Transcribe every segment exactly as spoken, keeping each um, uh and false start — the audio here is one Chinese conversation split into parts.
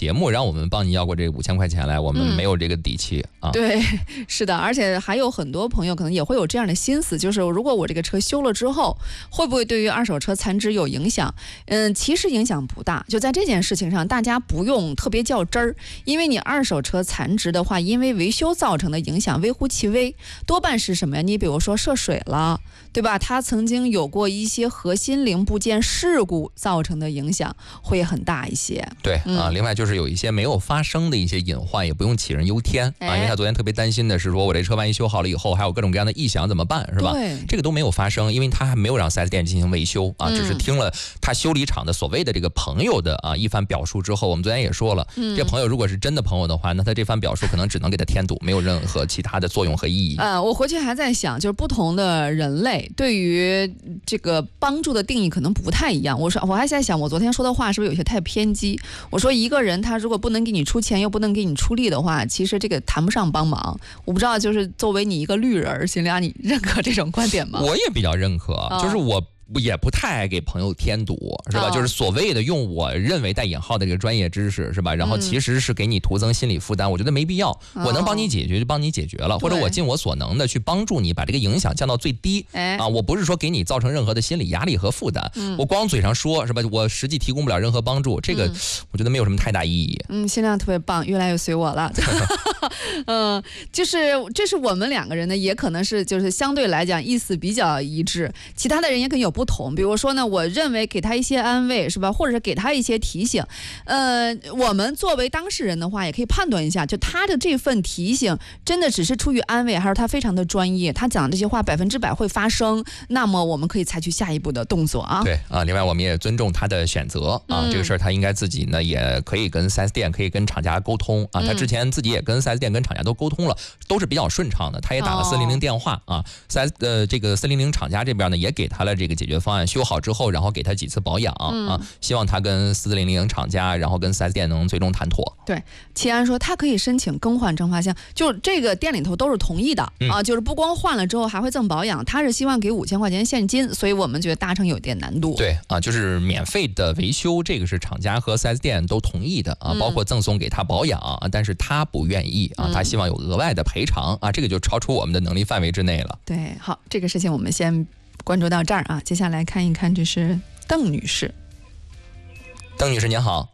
节目让我们帮你要过这五千块钱来，我们没有这个底气、嗯、啊。 对，是的，而且还有很多朋友可能也会有这样的心思，就是如果我这个车修了之后，会不会对于二手车残值有影响？嗯，其实影响不大。就在这件事情上，大家不用特别较真儿，因为你二手车残值的话，因为维修造成的影响微乎其微，多半是什么呀？你比如说涉水了，对吧？它曾经有过一些核心零部件事故造成的影响会很大一些。 对、嗯、啊，另外就是有一些没有发生的一些隐患，也不用杞人忧天、哎、啊，因为他昨天特别担心的是说，我这车万一修好了以后，还有各种各样的异响怎么办，是吧？ 对， 这个都没有发生，因为他还没有让 四 S 店进行维修啊，只是听了他修理厂的所谓的这个朋友的啊一番表述之后，我们昨天也说了，嗯、这朋友如果是真的朋友的话，那他这番表述可能只能给他添堵，没有任何其他的作用和意义。 呃，我回去还在想，就是不同的人类对于这个帮助的定义可能不太一样。我说，我还在想，我昨天说的话是不是有些太偏激？我说一个人他如果不能给你出钱，又不能给你出力的话，其实这个谈不上帮忙。我不知道，就是作为你一个绿人，邢亮，你认可这种观点吗？ 我也比较认可， 哦、 就是我。也不太爱给朋友添堵，是吧、哦、就是所谓的用我认为带引号的这个专业知识，是吧，然后其实是给你徒增心理负担、嗯、我觉得没必要、哦、我能帮你解决就帮你解决了，或者我尽我所能的去帮助你把这个影响降到最低、哎、啊，我不是说给你造成任何的心理压力和负担、嗯、我光嘴上说，是吧，我实际提供不了任何帮助，这个、嗯、我觉得没有什么太大意义。 嗯，心亮特别棒，越来越随我了嗯，就是这是我们两个人呢，也可能是就是相对来讲意思比较一致，其他的人也可能有不同。比如说呢，我认为给他一些安慰，是吧，或者是给他一些提醒。呃，我们作为当事人的话，也可以判断一下，就他的这份提醒真的只是出于安慰，还是他非常的专业，他讲这些话百分之百会发生，那么我们可以采取下一步的动作啊。 对啊，另外我们也尊重他的选择啊，嗯、这个事儿他应该自己呢也可以跟 四 S 店，可以跟厂家沟通啊。他之前自己也跟 四 S 店跟厂家都沟通了，都是比较顺畅的。他也打了四零零电话、哦、啊，四 S 呃这个四零零厂家这边呢也给他了这个解决方案，修好之后，然后给他几次保养、嗯、啊，希望他跟四零零厂家，然后跟 四 S 店能最终谈妥。 对，齐安说他可以申请更换蒸发箱，就这个店里头都是同意的、嗯、啊，就是不光换了之后还会赠保养，他是希望给五千块钱现金，所以我们觉得达成有点难度。 对啊，就是免费的维修，这个是厂家和 四 S 店都同意的啊，包括赠送给他保养、啊、但是他不愿意啊，他希望有额外的赔偿啊，这个就超出我们的能力范围之内了。 对，好，这个事情我们先关注到这儿啊，接下来看一看，这是邓女士。 邓女士您好。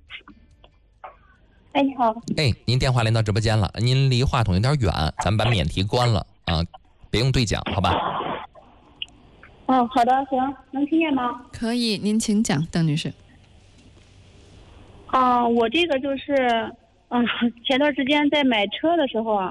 哎，你好。 哎，您电话连到直播间了，您离话筒有点远，咱们把免提关了啊，别用对讲，好吧？ 哦，好的，行，能听见吗？ 可以，您请讲，邓女士。 啊、呃，我这个就是，嗯、呃，前段时间在买车的时候啊。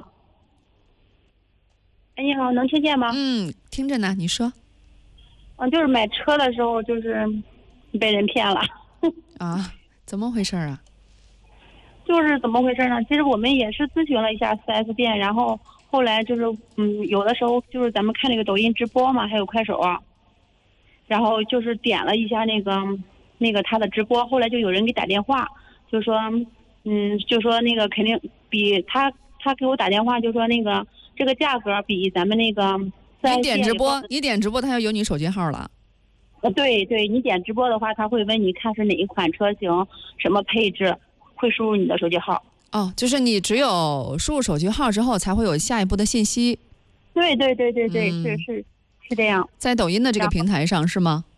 哎，你好，能听见吗？ 嗯，听着呢，你说。 嗯，就是买车的时候，就是被人骗了。 啊，怎么回事啊？ 就是怎么回事呢？其实我们也是咨询了一下 四 S 店，然后后来就是，嗯，有的时候就是咱们看那个抖音直播嘛，还有快手啊，然后就是点了一下那个那个他的直播，后来就有人给打电话，就说，嗯，就说那个肯定比他他给我打电话就说那个这个价格比咱们那个。 你点直播，你点直播，他要有你手机号了。 呃，对对，你点直播的话，他会问你看是哪一款车型，什么配置，会输入你的手机号。 哦，就是你只有输入手机号之后，才会有下一步的信息。 对对对对对，嗯、是是是这样。 在抖音的这个平台上是吗？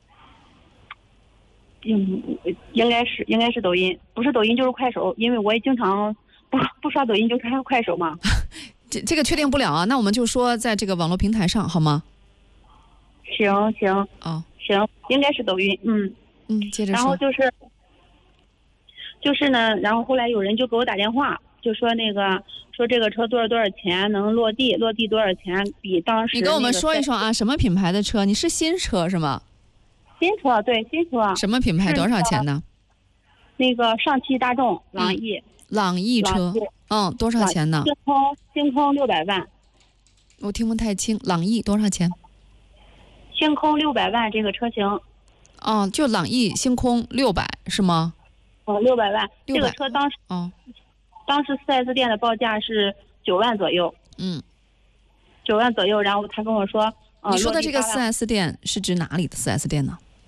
嗯，应该是应该是抖音，不是抖音就是快手，因为我也经常不不刷抖音就刷快手嘛。 这这个确定不了啊，那我们就说在这个网络平台上好吗？ 行行哦， 行，应该是抖音，嗯嗯，接着说。 然后就是就是呢，然后后来有人就给我打电话，就说那个说这个车多少多少钱能落地，落地多少钱，比当时、那个、 你跟我们说一说啊，什么品牌的车？你是新车是吗？ 新车，对，新车。 什么品牌？多少钱呢？ 那个上汽大众朗逸。嗯、 朗逸车。嗯，多少钱呢？ 星空，星空六百万。 我听不太清，朗逸多少钱？ 星空六百万这个车型。 哦，就朗逸星空六百是吗？ 哦，六百万。这个车当时， 哦， 当时四 S 店的报价是九万左右。 嗯， 九万左右。然后他跟我说，呃、 你说的这个四 S 店是指哪里的四 S 店呢？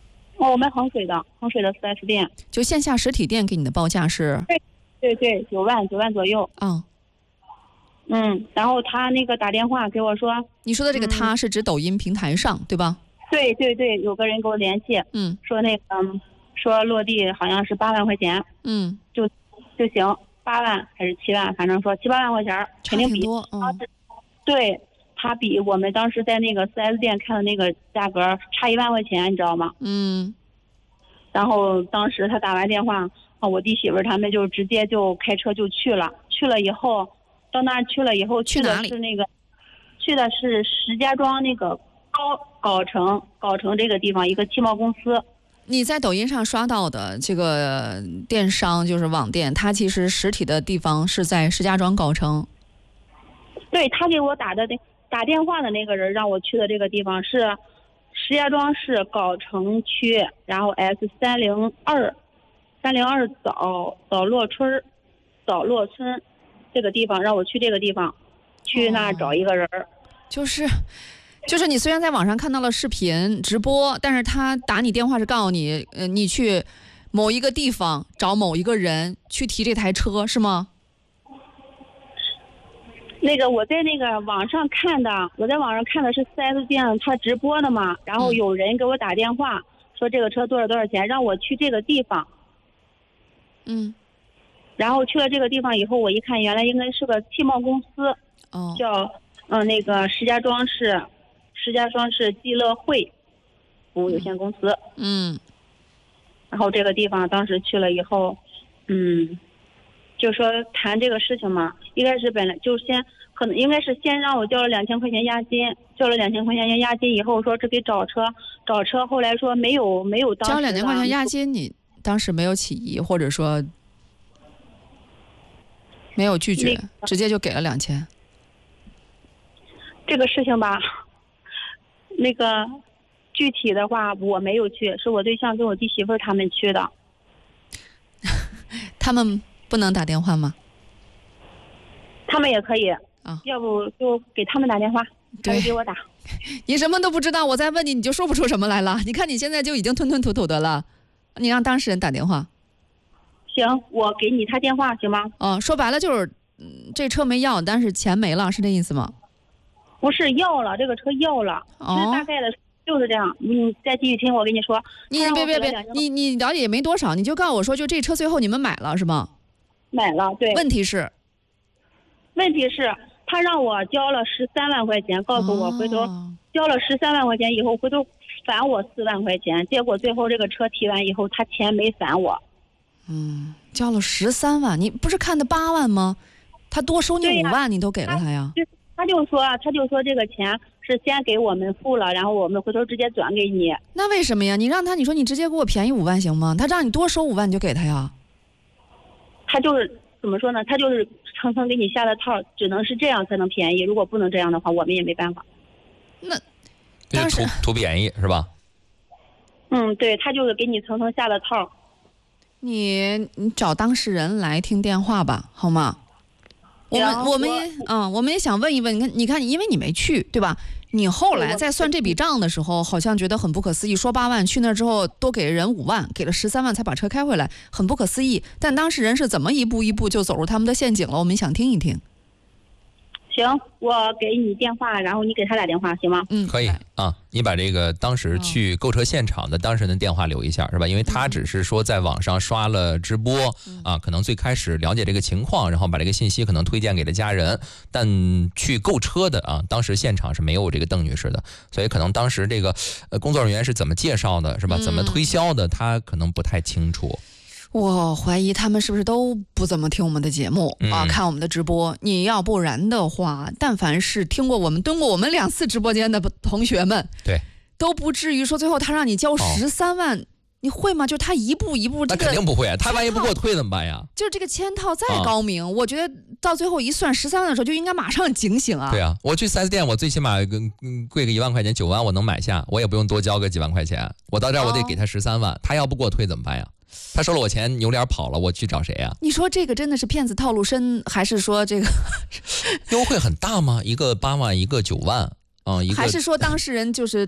哦，我们衡水的，衡水的 四 S 店。 就线下实体店给你的报价是？ 对对对，九万九万左右。 嗯。 嗯，然后他那个打电话给我说， 你说的这个他是指抖音平台上、嗯、对吧？ 对对对，有个人给我联系，嗯，说那个说落地好像是八万块钱，嗯，就就行，八万还是七万，反正说七八万块钱，肯定比多，嗯， 对，他比我们当时在那个 四 S 店看的那个价格差一万块钱，你知道吗？嗯，然后当时他打完电话，啊，我弟媳妇他们就直接就开车就去了，去了以后。到那儿去了以后，去的是那个，去的是石家庄那个高藁城，藁城这个地方一个汽贸公司。 你在抖音上刷到的这个电商就是网店，它其实实体的地方是在石家庄藁城。 对，他给我打的打电话的那个人让我去的这个地方是石家庄市藁城区，然后 S 三零二三零二枣枣落村枣落村。这个地方让我去这个地方，去那儿找一个人、哦、 就是，就是你虽然在网上看到了视频直播，但是他打你电话是告诉你，呃，你去某一个地方找某一个人去提这台车，是吗？ 那个我在那个网上看的，我在网上看的是 四 S 店他直播的嘛，然后有人给我打电话、嗯、说这个车多少多少钱，让我去这个地方。嗯。然后去了这个地方以后，我一看，原来应该是个汽贸公司，哦，叫嗯、呃、那个石家庄市石家庄市济乐汇服务有限公司，嗯。然后这个地方当时去了以后，嗯，就说谈这个事情嘛，一开始本来就先可能应该是先让我交了两千块钱押金，交了两千块钱押金以后说是给找车找车，后来说没有没有当时交两千块钱押金，你当时没有起疑，或者说？没有拒绝、那个、直接就给了两千。 这个事情吧，那个具体的话我没有去，是我对象跟我弟媳妇他们去的。 他们不能打电话吗？ 他们也可以啊，要不就给他们打电话，还是给我打。 你什么都不知道，我再问你，你就说不出什么来了。你看你现在就已经吞吞吐吐的了，你让当事人打电话。 行，我给你他电话行吗？ 哦，说白了就是，嗯，这车没要，但是钱没了，是这意思吗？ 不是要了，这个车要了，哦，其实大概的就是这样。你再继续听我跟你说。 你别别别，你你了解也没多少，你就告诉我说，就这车最后你们买了是吗？ 买了，对。 问题是？ 问题是，他让我交了十三万块钱，告诉我回头、哦、交了十三万块钱以后，回头返我四万块钱，结果最后这个车提完以后，他钱没返我。 嗯，交了十三万，你不是看的八万吗？他多收你五万，你都给了他呀？ 他, 他就说，他就说这个钱是先给我们付了，然后我们回头直接转给你。 那为什么呀？你让他，你说你直接给我便宜五万行吗？他让你多收五万，你就给他呀？ 他就是怎么说呢？他就是层层给你下的套，只能是这样才能便宜。如果不能这样的话，我们也没办法。 那当时图图便宜是吧？ 嗯，对，他就是给你层层下的套。 你你找当事人来听电话吧，好吗？我们我们也嗯，我们也想问一问，你看你看，因为你没去，对吧？你后来在算这笔账的时候，好像觉得很不可思议，说八万去那之后多给人五万，给了十三万才把车开回来，很不可思议。但当事人是怎么一步一步就走入他们的陷阱了？我们想听一听。 行，我给你电话，然后你给他打电话，行吗？ 嗯， 可以啊。你把这个当时去购车现场的当事人的电话留一下，是吧？因为他只是说在网上刷了直播、嗯、啊，可能最开始了解这个情况，然后把这个信息可能推荐给了家人，但去购车的啊，当时现场是没有这个邓女士的，所以可能当时这个呃工作人员是怎么介绍的，是吧？怎么推销的，他可能不太清楚。 我怀疑他们是不是都不怎么听我们的节目、嗯、啊，看我们的直播。你要不然的话，但凡是听过我们蹲过我们两次直播间的同学们， 对， 都不至于说最后他让你交十三万、哦，你会吗？就他一步一步、这个， 那肯定不会啊！他万一不给我退怎么办呀？ 就是这个签套再高明、哦，我觉得到最后一算十三万的时候，就应该马上警醒啊！ 对啊，我去 四 S 店，我最起码嗯贵个一万块钱，九万我能买下，我也不用多交个几万块钱。我到这儿我得给他十三万、哦，他要不给我退怎么办呀？他收了我钱，扭脸跑了，我去找谁呀？ 你说这个真的是骗子套路深，还是说这个优惠很大吗？一个八万，一个九万，嗯，一个还是说当事人就是他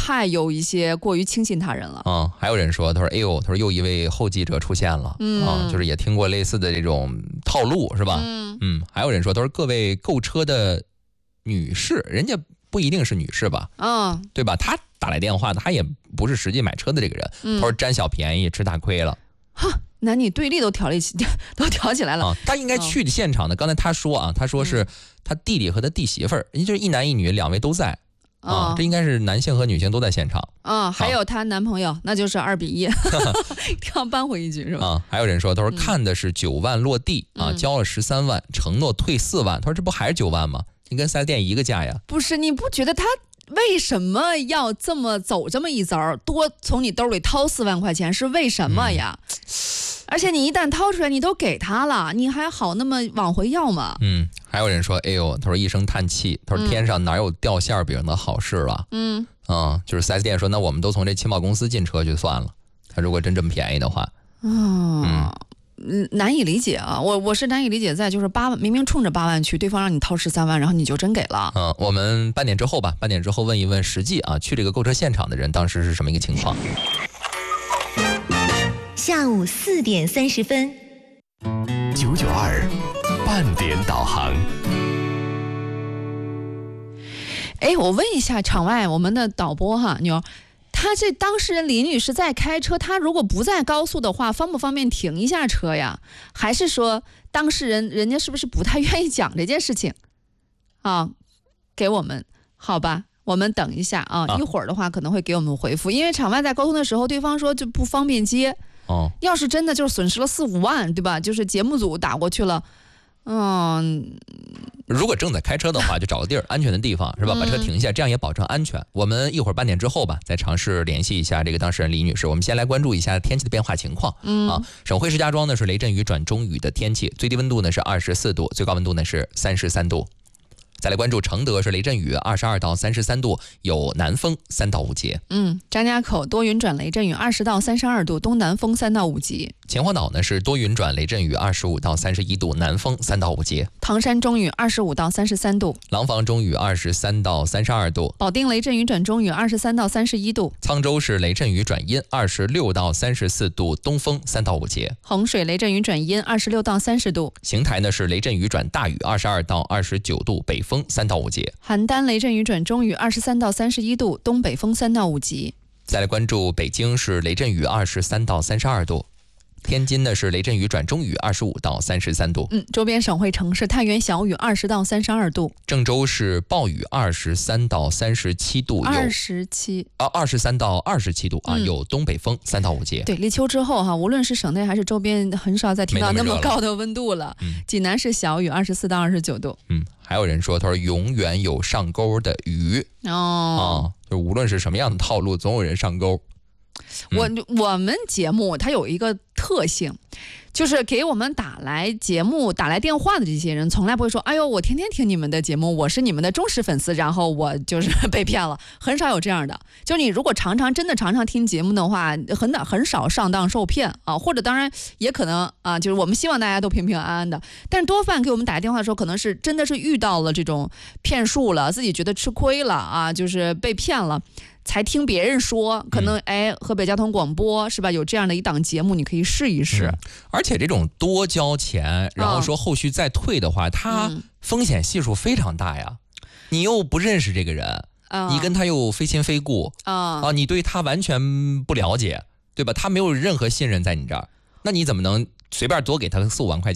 太有一些过于轻信他人了。 啊，还有人说，他说哎呦，他说又一位后继者出现了， 嗯啊，就是也听过类似的这种套路是吧？ 嗯嗯，还有人说，他说各位购车的女士，人家不一定是女士吧？ 嗯， 对吧？他打来电话，他也不是实际买车的这个人， 嗯他说占小便宜吃大亏了。 哈，男女对立都挑了起，都挑起来了。 啊，他应该去现场的。刚才他说啊，他说是他弟弟和他弟媳妇儿，人家就是一男一女，两位都在啊， 哦这应该是男性和女性都在现场。 啊，还有她男朋友，那就是二比一，要扳回一局是吧？ 啊，还有人说，他说看的是九万落地啊， 嗯交了十三万，承诺退四万。他说这不还是九万吗？你跟四 S 店一个价呀。 不是，你不觉得他为什么要这么走这么一遭儿，多从你兜里掏四万块钱是为什么呀？ 嗯、 而且你一旦掏出来，你都给他了，你还好那么往回要吗？ 嗯，还有人说，哎呦，他说一声叹气，他说天上哪有掉馅饼的好事了？ 嗯， 啊，就是四 S 店说，那我们都从这汽贸公司进车就算了。他如果真这么便宜的话， 哦， 嗯。 嗯，难以理解啊！我我是难以理解，在就是八万，明明冲着八万去，对方让你掏十三万，然后你就真给了。 嗯，我们半点之后吧，半点之后问一问实际啊，去这个购车现场的人当时是什么一个情况？ 下午四点三十分， 九九二半点导航。 哎，我问一下场外我们的导播哈，妞。他这当事人李女士在开车，她如果不在高速的话，方不方便停一下车呀？还是说当事人人家是不是不太愿意讲这件事情？啊，给我们好吧，我们等一下啊， 啊一会儿的话可能会给我们回复，因为场外在沟通的时候，对方说就不方便接。 哦， 要是真的就是损失了四五万，对吧？就是节目组打过去了，嗯。 如果正在开车的话，就找个地儿安全的地方，是吧？把车停下，这样也保证安全。我们一会儿半点之后吧，再尝试联系一下这个当事人李女士。我们先来关注一下天气的变化情况。嗯啊，省会石家庄呢是雷阵雨转中雨的天气，最低温度呢是二十四度，最高温度呢是三十三度。再来关注承德是雷阵雨，二十二到三十三度，有南风三到五级。 嗯，张家口多云转雷阵雨，二十到三十二度，东南风三到五级。 秦皇岛呢是多云转雷阵雨，二十五到三十一度，南风三到五级。 唐山中雨，二十五到三十三度。 廊坊中雨，二十三到三十二度。 保定雷阵雨转中雨，二十三到三十一度。 沧州是雷阵雨转阴，二十六到三十四度，东风三到五级。 衡水雷阵雨转阴，二十六到三十度。 邢台呢是雷阵雨转大雨，二十二到二十九度，北风三到五级。 邯郸雷阵雨转中雨，二十三到三十一度，东北风三到五级。 再来关注北京是雷阵雨，二十三到三十二度。天津呢是雷阵雨转中雨，二十五到三十三度。 嗯，周边省会城市太原小雨，二十到三十二度。 郑州是暴雨，二十三到三十七度，有二十七啊，二十三到二十七度啊， 嗯有东北风三到五级。 对，立秋之后哈，无论是省内还是周边，很少再听到那么高的温度了。 嗯， 济南是小雨，二十四到二十九度。 嗯，还有人说，他说永远有上钩的鱼哦， 啊，就无论是什么样的套路，总有人上钩。 我我们节目它有一个特性，就是给我们打来节目打来电话的这些人，从来不会说，哎呦，我天天听你们的节目，我是你们的忠实粉丝，然后我就是被骗了，很少有这样的。就你如果常常真的常常听节目的话，很很少上当受骗啊，或者当然也可能啊，就是我们希望大家都平平安安的，但是多半给我们打电话的时候，可能是真的是遇到了这种骗术了，自己觉得吃亏了啊，就是被骗了。才听别人说，可能哎，河北交通广播是吧？有这样的一档节目，你可以试一试。 嗯、而且这种多交钱，然后说后续再退的话，它风险系数非常大呀。你又不认识这个人， 嗯、 你跟他又非亲非故啊、 啊，你对他完全不了解，对吧？他没有任何信任在你这儿，那你怎么能随便多给他四五万块钱？